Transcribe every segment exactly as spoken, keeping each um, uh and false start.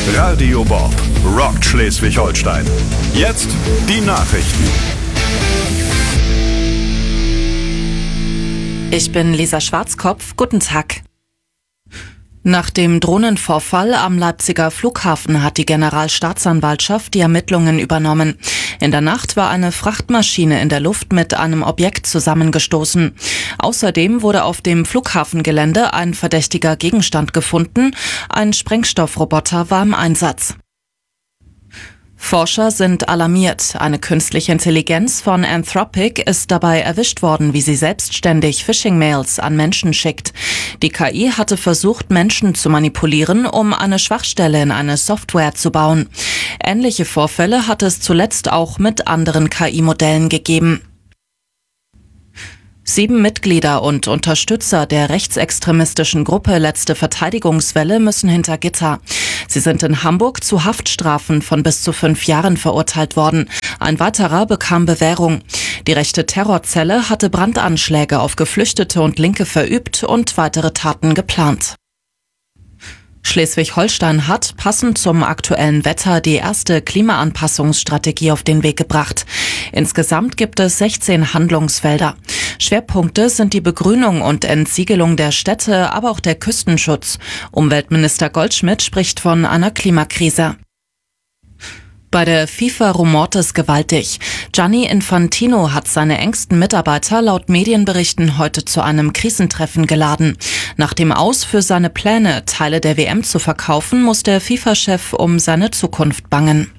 Radio Bob rockt Schleswig-Holstein. Jetzt die Nachrichten. Ich bin Lisa Schwarzkopf. Guten Tag. Nach dem Drohnenvorfall am Leipziger Flughafen hat die Generalstaatsanwaltschaft die Ermittlungen übernommen. In der Nacht war eine Frachtmaschine in der Luft mit einem Objekt zusammengestoßen. Außerdem wurde auf dem Flughafengelände ein verdächtiger Gegenstand gefunden. Ein Sprengstoffroboter war im Einsatz. Forscher sind alarmiert. Eine künstliche Intelligenz von Anthropic ist dabei erwischt worden, wie sie selbstständig Phishing-Mails an Menschen schickt. Die K I hatte versucht, Menschen zu manipulieren, um eine Schwachstelle in eine Software zu bauen. Ähnliche Vorfälle hat es zuletzt auch mit anderen K I-Modellen gegeben. Sieben Mitglieder und Unterstützer der rechtsextremistischen Gruppe Letzte Verteidigungswelle müssen hinter Gitter. Sie sind in Hamburg zu Haftstrafen von bis zu fünf Jahren verurteilt worden. Ein weiterer bekam Bewährung. Die rechte Terrorzelle hatte Brandanschläge auf Geflüchtete und Linke verübt und weitere Taten geplant. Schleswig-Holstein hat, passend zum aktuellen Wetter, die erste Klimaanpassungsstrategie auf den Weg gebracht. Insgesamt gibt es sechzehn Handlungsfelder. Schwerpunkte sind die Begrünung und Entsiegelung der Städte, aber auch der Küstenschutz. Umweltminister Goldschmidt spricht von einer Klimakrise. Bei der FIFA rumort es gewaltig. Gianni Infantino hat seine engsten Mitarbeiter laut Medienberichten heute zu einem Krisentreffen geladen. Nach dem Aus für seine Pläne, Teile der W M zu verkaufen, muss der FIFA-Chef um seine Zukunft bangen.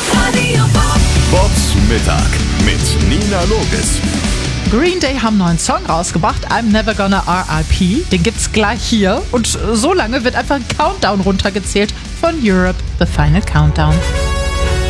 Bobs Mittag mit Nina Logis. Green Day haben einen neuen Song rausgebracht, I'm Never Gonna R I P. Den gibt's gleich hier. Und so lange wird einfach ein Countdown runtergezählt von Europe, The Final Countdown.